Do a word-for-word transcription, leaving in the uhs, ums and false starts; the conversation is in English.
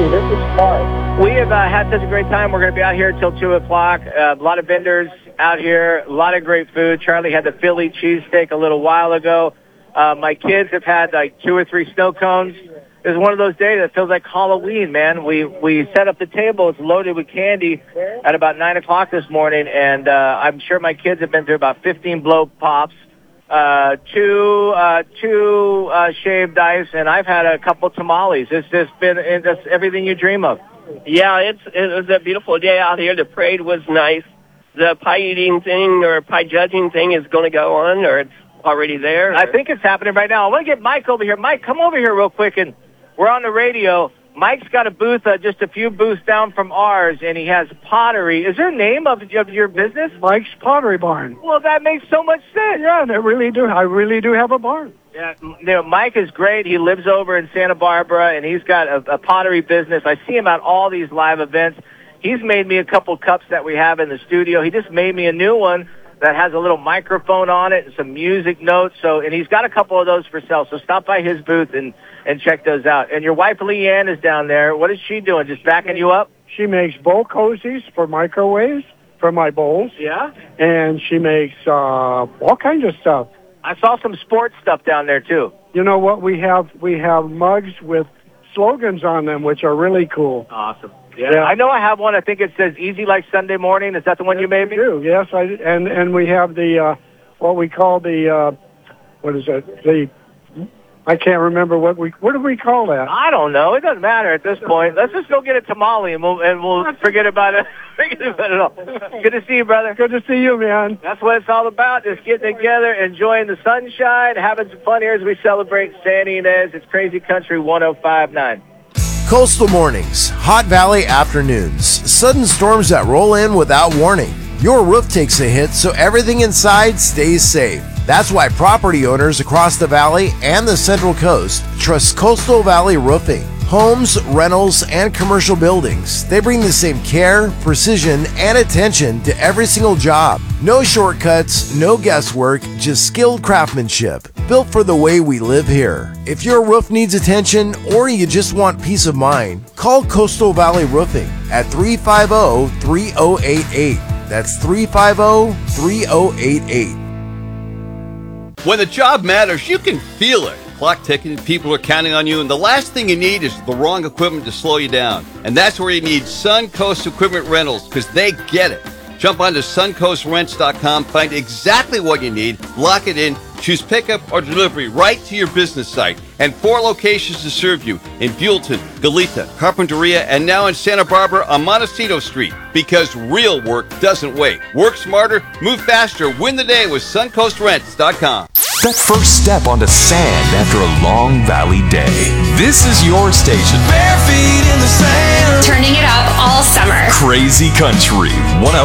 Candy. This is fun. We have uh, had such a great time. We're going to be out here till two o'clock. Uh, a lot of vendors out here, a lot of great food. Charlie had the Philly cheesesteak a little while ago. Uh, my kids have had like two or three snow cones. It's one of those days that feels like Halloween, man. We we set up the table. It's loaded with candy at about nine o'clock this morning, and uh, I'm sure my kids have been through about fifteen blow pops. Uh, two, uh, two, uh, shaved ice, and I've had a couple tamales. It's just been, it's just everything you dream of. Yeah, it's, it was a beautiful day out here. The parade was nice. The pie eating thing or pie judging thing is going to go on, or it's already there. Or? I think it's happening right now. I want to get Mike over here. Mike, come over here real quick, and we're on the radio. Mike's got a booth uh, just a few booths down from ours, and he has pottery. Is there a name of, of your business? Mike's Pottery Barn. Well, that makes so much sense. Yeah, they really do. I really do have a barn. Yeah, you know, Mike is great. He lives over in Santa Barbara, and he's got a, a pottery business. I see him at all these live events. He's made me a couple cups that we have in the studio. He just made me a new one that has a little microphone on it and some music notes. So, and he's got a couple of those for sale. So stop by his booth and, and check those out. And your wife, Leanne, is down there. What is she doing? Just backing you up? She makes bowl cozies for microwaves for my bowls. Yeah? And she makes uh, all kinds of stuff. I saw some sports stuff down there, too. You know what? We have we have mugs with slogans on them, which are really cool. Awesome. Yeah. yeah, I know I have one. I think it says "Easy like Sunday morning." Is that the one yes, you made me? Do yes, I and and we have the uh, what we call the uh, what is it? The I can't remember what we what do we call that? I don't know. It doesn't matter at this point. Let's just go get a tamale and we'll and we'll forget about it. Forget about it all. Good to see you, brother. Good to see you, man. That's what it's all about. Just getting together, enjoying the sunshine, having some fun here as we celebrate San Ynez. It's Crazy Country one oh five point nine. Coastal mornings, hot valley afternoons, sudden storms that roll in without warning. Your roof takes a hit, so everything inside stays safe. That's why property owners across the valley and the Central Coast trust Coastal Valley Roofing. Homes, rentals, and commercial buildings, they bring the same care, precision, and attention to every single job. No shortcuts, no guesswork, just skilled craftsmanship, built for the way we live here. If your roof needs attention or you just want peace of mind, call Coastal Valley Roofing at three five zero, three zero eight eight. That's three five zero, three zero eight eight. When the job matters, you can feel it. Clock ticking, people are counting on you, and the last thing you need is the wrong equipment to slow you down. And that's where you need Suncoast Equipment Rentals, because they get it. Jump onto suncoast rents dot com, find exactly what you need, lock it in, choose pickup or delivery right to your business site. And four locations to serve you in Buellton, Goleta, Carpinteria, and now in Santa Barbara on Montecito Street. Because real work doesn't wait. Work smarter, move faster, win the day with suncoast rents dot com. That first step onto sand after a long valley day. This is your station. Bare feet in the sand. Turning it up all summer. Crazy Country one oh